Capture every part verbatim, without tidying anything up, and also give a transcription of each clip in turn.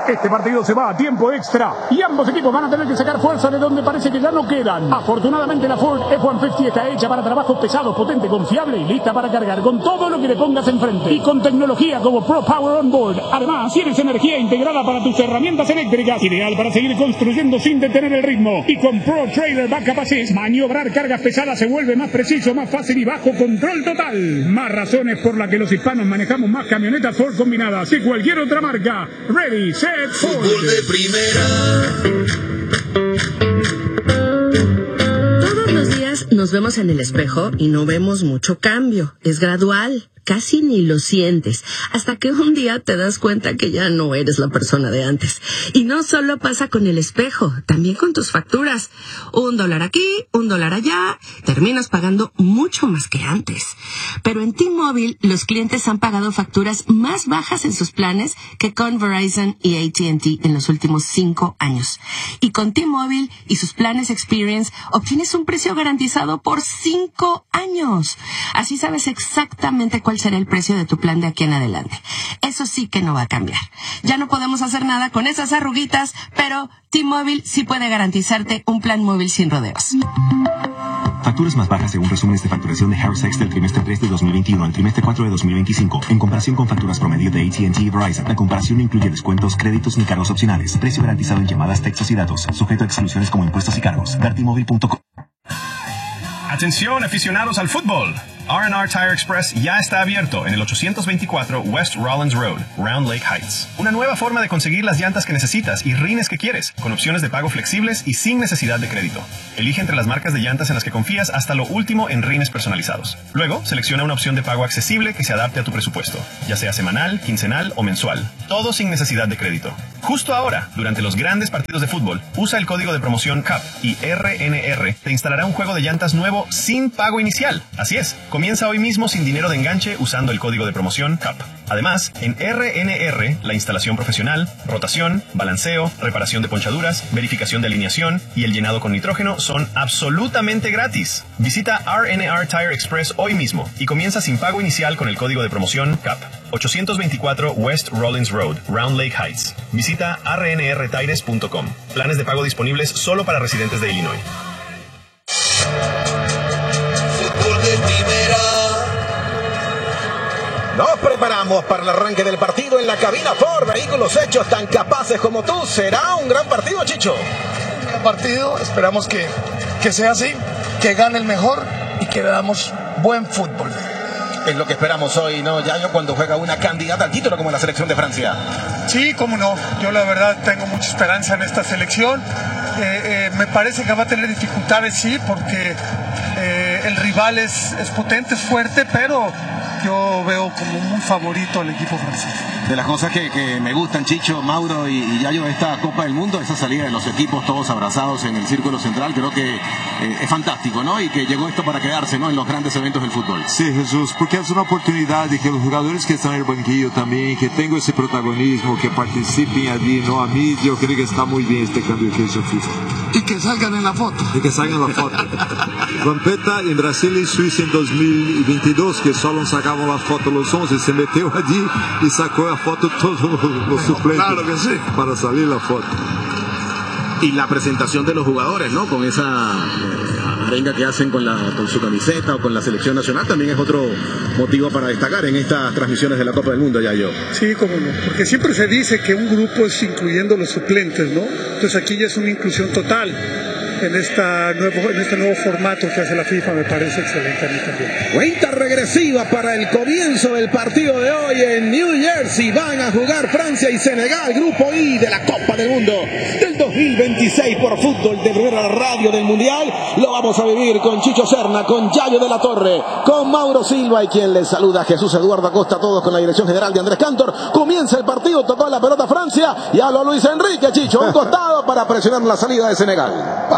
Este partido se va a tiempo extra y ambos equipos van a tener que sacar fuerza de donde parece que ya no quedan. Afortunadamente la Ford F ciento cincuenta está hecha para trabajos pesados, potente, confiable y lista para cargar con todo lo que le pongas enfrente. Y con tecnología como Pro Power On Board. Además, tienes energía integrada para tus herramientas eléctricas, ideal para seguir construyendo sin detener el ritmo. Y con Pro Trailer Backup Assist, maniobrar cargas pesadas se vuelve más preciso, más fácil y bajo control total. Más razones por las que los hispanos manejamos más camionetas Ford combinadas que cualquier otra marca. Ready, set, Ford. Fútbol de primera. Todos los días nos vemos en el espejo y no vemos mucho cambio. Es gradual. Casi ni lo sientes, hasta que un día te das cuenta que ya no eres la persona de antes. Y no solo pasa con el espejo, también con tus facturas. Un dólar aquí, un dólar allá, terminas pagando mucho más que antes. Pero en T-Mobile, los clientes han pagado facturas más bajas en sus planes que con Verizon y A T and T en los últimos cinco años. Y con T-Mobile y sus planes Experience, obtienes un precio garantizado por cinco años. Así sabes exactamente cuál será el precio de tu plan de aquí en adelante. Eso sí que no va a cambiar. Ya no podemos hacer nada con esas arruguitas, pero T-Mobile sí puede garantizarte un plan móvil sin rodeos. Facturas más bajas según resúmenes de facturación de Harris X del trimestre tres de dos mil veintiuno al trimestre cuatro de dos mil veinticinco. En comparación con facturas promedio de A T and T y Verizon, la comparación no incluye descuentos, créditos ni cargos opcionales. Precio garantizado en llamadas, textos y datos. Sujeto a exclusiones como impuestos y cargos. ver t mobile punto com. Atención, aficionados al fútbol. R and R Tire Express ya está abierto en el ochocientos veinticuatro West Rollins Road, Round Lake Heights. Una nueva forma de conseguir las llantas que necesitas y rines que quieres, con opciones de pago flexibles y sin necesidad de crédito. Elige entre las marcas de llantas en las que confías hasta lo último en rines personalizados. Luego, selecciona una opción de pago accesible que se adapte a tu presupuesto, ya sea semanal, quincenal o mensual. Todo sin necesidad de crédito. Justo ahora, durante los grandes partidos de fútbol, usa el código de promoción C A P y R N R te instalará un juego de llantas nuevo sin pago inicial. Así es, comienza hoy mismo sin dinero de enganche usando el código de promoción C A P. Además, en R N R, la instalación profesional, rotación, balanceo, reparación de ponchaduras, verificación de alineación y el llenado con nitrógeno son absolutamente gratis. Visita R N R Tire Express hoy mismo y comienza sin pago inicial con el código de promoción C A P. ochocientos veinticuatro West Rollins Road, Round Lake Heights. Visita r n r tires punto com. Planes de pago disponibles solo para residentes de Illinois. Fútbol de primera. Nos preparamos para el arranque del partido en la cabina Ford. Vehículos hechos tan capaces como tú. Será un gran partido, Chicho. Un gran partido. Esperamos que, que sea así, que gane el mejor y que veamos buen fútbol. Es lo que esperamos hoy, ¿no, Yayo? Cuando juega una candidata al título como la selección de Francia. Sí, cómo no. Yo la verdad tengo mucha esperanza en esta selección. Eh, eh, me parece que va a tener dificultades, sí, porque eh, el rival es, es potente, es fuerte, pero yo veo como muy favorito al equipo francés. De las cosas que, que me gustan, Chicho, Mauro y, y Yayo, de esta Copa del Mundo, esa salida de los equipos todos abrazados en el círculo central, creo que eh, es fantástico, ¿no? Y que llegó esto para quedarse, ¿no? En los grandes eventos del fútbol. Sí, Jesús, porque es una oportunidad de que los jugadores que están en el banquillo también, que tengan ese protagonismo, que participen allí, ¿no? A mí yo creo que está muy bien este cambio que hizo FIFA. Y que salgan en la foto. Y que salgan en la foto. Vampeta en Brasil y Suiza en dos mil veintidós, que solo sacaban las fotos los once, se metió allí y sacó la foto todos los, los suplentes. Claro que sí. Para salir la foto. Y la presentación de los jugadores, ¿no? Con esa eh, arenga que hacen con, la, con su camiseta o con la selección nacional, también es otro motivo para destacar en estas transmisiones de la Copa del Mundo, Yayo. Sí, cómo no. Porque siempre se dice que un grupo es incluyendo los suplentes, ¿no? Entonces aquí ya es una inclusión total. En, esta nuevo, en este nuevo formato que hace la FIFA me parece excelente a mí también. Cuenta regresiva para el comienzo del partido de hoy en New Jersey. Van a jugar Francia y Senegal, grupo I de la Copa del Mundo del dos mil veintiséis por Fútbol de Primera Radio del Mundial. Lo vamos a vivir con Chicho Serna, con Yayo de la Torre, con Mauro Silva y quien les saluda, Jesús Eduardo Acosta, todos con la dirección general de Andrés Cantor. Comienza el partido, tocó la pelota Francia y habló Luis Enrique, Chicho, un costado para presionar la salida de Senegal.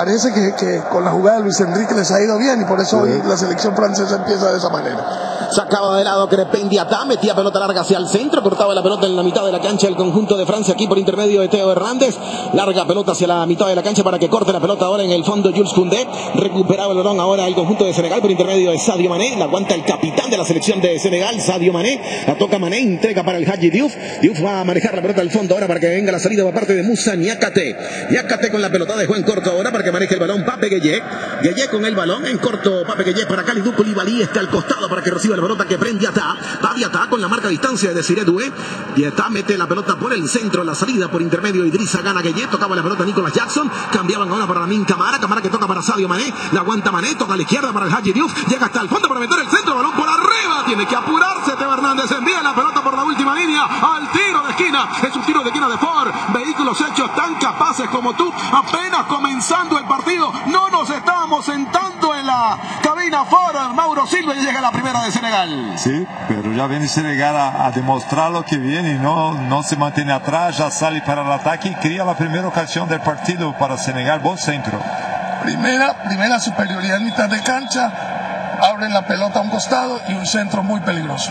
parece que, que con la jugada de Luis Enrique les ha ido bien y por eso hoy la selección francesa empieza de esa manera. Sacaba de lado Crépin Diatá, metía pelota larga hacia el centro, cortaba la pelota en la mitad de la cancha el conjunto de Francia aquí por intermedio de Teo Hernández. Larga pelota hacia la mitad de la cancha para que corte la pelota ahora en el fondo Jules Koundé. Recuperaba el balón ahora el conjunto de Senegal por intermedio de Sadio Mané. La aguanta el capitán de la selección de Senegal, Sadio Mané. La toca Mané, entrega para el Hadji Diouf. Diouf va a manejar la pelota al fondo ahora para que venga la salida por parte de Moussa Niakhaté. Niakhaté con la pelota, dejó en corto ahora para que maneje el balón Pape Gueye. Gueye con el balón en corto, Pape Gueye para Kalidou Koulibaly, está al costado para que reciba la pelota que prende Diatá. Va Diatá con la marca a distancia de Desiré Doué. Diatá mete la pelota por el centro, la salida por intermedio de Idrissa Gana Gueye. Tocaba la pelota Nicolas Jackson. Cambiaban ahora para Lamin Camara. Camara que toca para Sadio Mané. La aguanta Mané, toca a la izquierda para el Hadji Diouf. Llega hasta el fondo para meter el centro, balón por arriba. Tiene que apurarse Teo Hernández. Envía la pelota por la última línea al tiro de esquina. Es un tiro de esquina de Ford. Vehículos hechos tan capaces como tú. Apenas comenzando el partido. No nos estábamos sentando en la cabina Ford. Mauro Silva y llega la primera de Senegal. Sí, pero ya viene Senegal a, a demostrar lo que viene, no, no se mantiene atrás, ya sale para el ataque y crea la primera ocasión del partido para Senegal. Buen centro. Primera, primera superioridad en mitad de cancha, abren la pelota a un costado y un centro muy peligroso.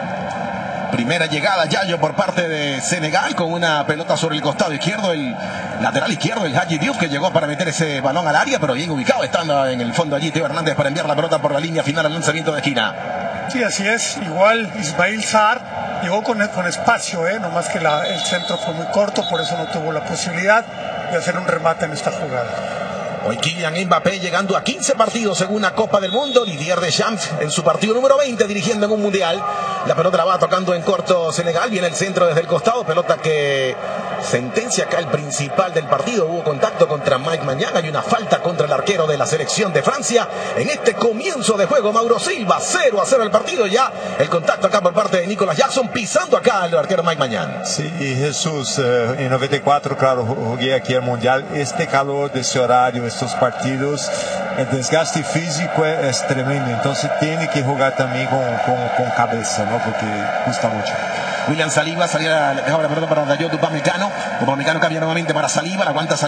Primera llegada, Yayo, por parte de Senegal con una pelota sobre el costado izquierdo, el lateral izquierdo, el Hadji Diouf, que llegó para meter ese balón al área, pero bien ubicado, estando en el fondo allí Teo Hernández para enviar la pelota por la línea final al lanzamiento de esquina. Sí, así es. Igual Ismail Sarr llegó con, con espacio, ¿eh? Nomás que la, el centro fue muy corto, por eso no tuvo la posibilidad de hacer un remate en esta jugada. Hoy Kylian Mbappé llegando a quince partidos en una Copa del Mundo. Didier Deschamps en su partido número veinte dirigiendo en un Mundial. La pelota la va tocando en corto Senegal. Viene el centro desde el costado. Pelota que sentencia acá el principal del partido. Hubo contacto contra Mike Maignan. Hay una falta contra el arquero de la selección de Francia. En este comienzo de juego, Mauro Silva, cero a cero el partido. Ya el contacto acá por parte de Nicolas Jackson. Pisando acá al arquero Mike Maignan. Sí, y Jesús, eh, en noventa y cuatro, claro, jugué aquí el Mundial. Este calor de ese horario, estos partidos, el desgaste físico es, es tremendo, entonces tiene que jugar también con, con, con cabeza, ¿no? Porque gusta mucho. William Saliba salía, dejaba la pelota para Dayot Upamecano. Upamecano cambia nuevamente para Saliba, la aguanta Saliba.